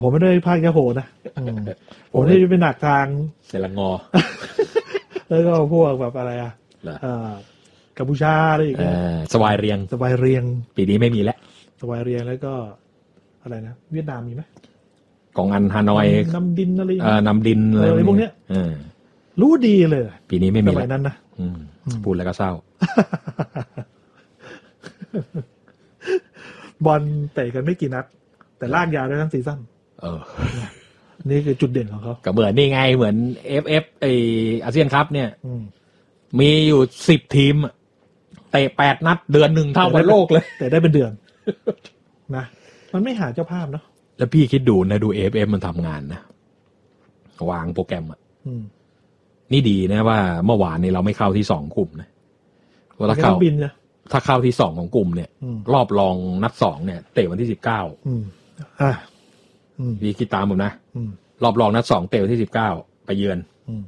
ผมไม่ได้ภาคยาโหนะผมได้เป็นหนักทางเซลังงอแล้วก็พวกแบบอะไรกัมพูชาอะไรอย่างเงี้ยสวายเรียงปีนี้ไม่มีแล้วสวายเรียงแล้วก็อะไรนะเวียดนามมีไหมกองอันฮานอยน้ำดินอะไรน้ำดินอะไรพวกเนี้ยรู้ดีเลยปีนี้ไม่มีสมัยนั้นนะพูดแล้วก็เศร้าบอลเตะกันไม่กี่นัดแต่ลากยาวได้ทั้งซีซั่นนี่คือจุดเด่นของเขาก็เหมือนนี่ไงเหมือน FF อาเซียนคัพเนี่ยมีอยู่10ทีมเตะ8นัดเดือนหนึ่งเท่าบอลโลกเลยแต่ได้เป็นเดือนนะมันไม่หาเจ้าภาพเนาะแล้วพี่คิดดูนะดู AFF มันทำงานนะวางโปรแกรมนี่ดีนะว่าเมื่อวานนี้เราไม่เข้าที่2กลุ่มนะถ้าเข้าที่2ของกลุ่มเนี่ยรอบรองนัด2เนี่ยเตะวันที่19พี่คิดตามผมนะรอบรองนัด2เตะวันที่19ไปเยือน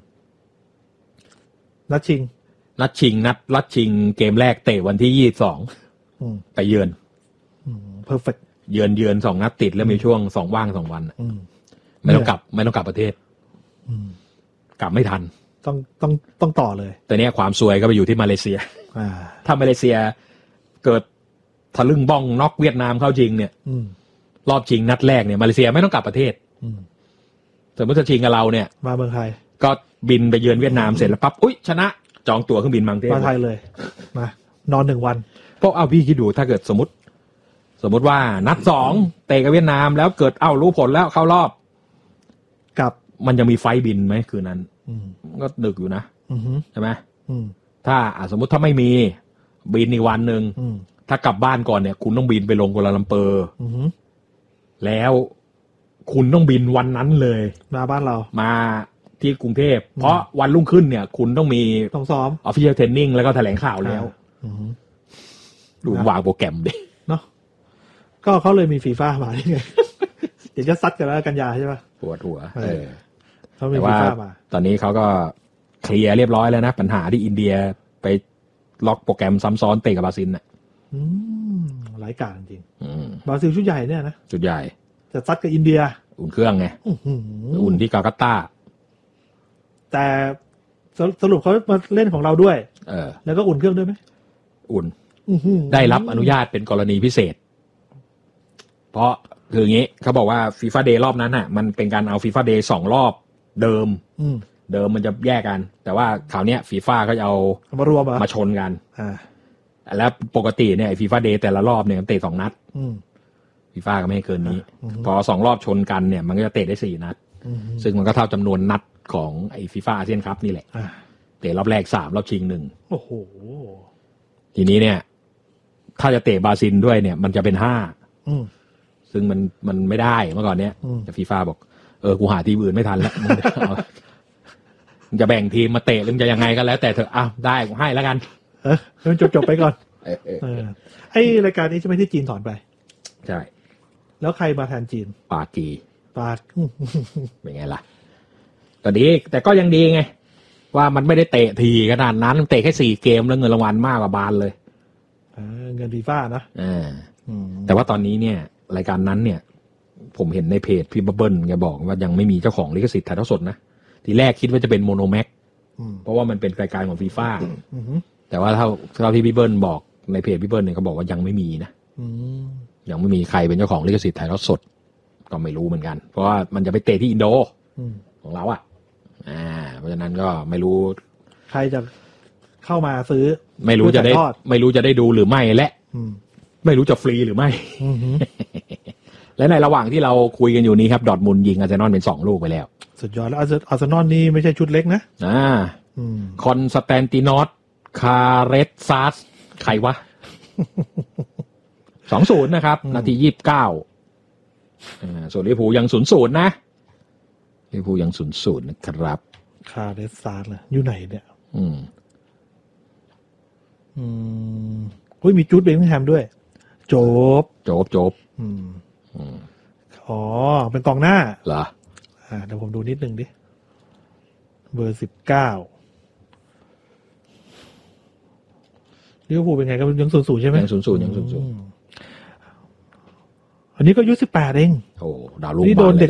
นัดชิงเกมแรกเตะวันที่22ไปเยือนเพอร์เฟคเยือน2นัดติดแล้วมีช่วง2ว่าง2วันไม่ต้องกลับประเทศกลับไม่ทันต้องต่อเลยแต่เนี้ยความซวยก็ไปอยู่ที่มาเลเซียถ้ามาเลเซียเกิดทะลึ่งบ้องน็อกเวียดนามเข้าจริงเนี่ยรอบชิงนัดแรกเนี่ยมาเลเซียไม่ต้องกลับประเทศสมมติจะชิงกับเราเนี่ยมาเมืองไทยก็บินไปเยือนเวียดนามเสร็จแล้วปั๊บอุ๊ยชนะจองตั๋วเครื่องบินมาไทยเลยมานอน1วันก็เอาพี่คิดดูถ้าเกิดสมมติว่านัด2เตะกับเวียดนามแล้วเกิดรู้ผลแล้วเข้ารอบกับมันจะมีไฟบินไหมคืนนั้นก็ดึกอยู่นะใช่ไหมถ้าสมมติถ้าไม่มีบินอีกวันหนึ่งถ้ากลับบ้านก่อนเนี่ยคุณต้องบินไปลงกัวลาลัมเปอร์แล้วคุณต้องบินวันนั้นเลยมาบ้านเรามาที่กรุงเทพเพราะวันรุ่งขึ้นเนี่ยคุณต้องซ้อม Official Training แล้วก็แถลงข่าวแล้วดูวางโปรแกรมดิเนาะก็เขาเลยมีฟีฟ่ามาที่ไงเดี๋ยวจะซัดกันแล้วกันยาใช่ป่ะปวดหัวเขามีฟีฟ่ามาตอนนี้เขาก็เคลียร์เรียบร้อยแล้วนะปัญหาที่อินเดียไปล็อกโปรแกรมซ้ำซ้อนเตะกับบราซิลน่ะหลายการจริงบราซิลชุดใหญ่เนี่ยนะชุดใหญ่จะซัดกับอินเดียอุ่นเครื่องไงอุ่นที่กาลกัตตาแต่สรุปเขามาเล่นของเราด้วยแล้วก็อุ่นเครื่องด้วยไหมอุ่นได้รับอนุญาตเป็นกรณีพิเศษเพราะคืออย่างนี้เขาบอกว่าฟีฟ่าเดย์รอบนั้นน่ะมันเป็นการเอาฟีฟ่าเดย์2รอบเดิมมันจะแยกกันแต่ว่าคราวนี้ฟีฟ่าก็จะเอามารวมมาชนกันแล้วปกติเนี่ยฟีฟ่าเดย์แต่ละรอบเนี่ยเตะ2นัดฟีฟ่าก็ไม่ให้เกินนี้พอ2รอบชนกันเนี่ยมันก็จะเตะได้4นัดซึ่งมันก็เท่าจำนวนนัดของไอ้ฟีฟ่าอาเซียนคัพนี่แหละเตะรอบแรก3รอบชิง1 โอ้โหทีนี้เนี่ยถ้าจะเตะบราซิลด้วยเนี่ยมันจะเป็น5ซึ่งมันไม่ได้เมื่อก่อนเนี้ยแต่ฟีฟ่าบอกกูหาทีมอื่นไม่ทันแล้วจะแบ่งทีมมาเตะหรือจะยังไงก็แล้วแต่เถอะได้กูให้แล้วกันมันจบไปก่อนไอ้รายการนี้ใช่ไหมที่จีนถอนไปใช่แล้วใครมาแทนจีนปาเป็นไงล่ะก็ดีแต่ก็ยังดีไงว่ามันไม่ได้เตะทีขนาดนั้นเตะแค่4เกมแล้วเงินรางวัลมากกว่าบานเลยเงินฟีฟ่านะแต่ว่าตอนนี้เนี่ยรายการนั้นเนี่ยผมเห็นในเพจพี่เบิ้ลแกบอกว่ายังไม่มีเจ้าของลิขสิทธิ์ถ่ายทอดสดนะทีแรกคิดว่าจะเป็นโมโนแม็กเพราะว่ามันเป็นรายการของฟีฟ่าแต่ว่าเท่าที่พี่เบิ้ลบอกในเพจพี่เบิ้ลเนี่ยเขาบอกว่ายังไม่มีนะยังไม่มีใครเป็นเจ้าของลิขสิทธิ์ถ่ายทอดสดก็ไม่รู้เหมือนกันเพราะว่ามันจะไปเตะที่อินโดของเราเพราะฉะนั้นก็ไม่รู้ใครจะเข้ามาซื้อไม่รู้จะได้ดูหรือไม่และไม่รู้จะฟรีหรือไม่และในระหว่างที่เราคุยกันอยู่นี้ครับดอร์ทมุนด์ยิงอาร์เซนอลเป็น2ลูกไปแล้วสุดยอดแล้วอาร์เซนอลนี่ไม่ใช่ชุดเล็กนะคอนสแตนตินอสคาเรสซัสใครวะ 2-0 นะครับนาที29ส่วนลิเวอร์พูลยัง 0-0 นะลิเวอร์พูลยัง 0-0 นะครับคาเรสซัสล่ะอยู่ไหนเนี่ยมีจูดเบลลิงแฮมด้วยจบเป็นกองหน้าเหรอเดี๋ยวผมดูนิดนึงดิเบอร์19ลิเวอร์พูลเป็นไงก็ยัง 0-0 ใช่ไหมยัง 0-0 อันนี้ก็อายุ18เองโอ้ดาวรุ่งนี่โดนเด็ก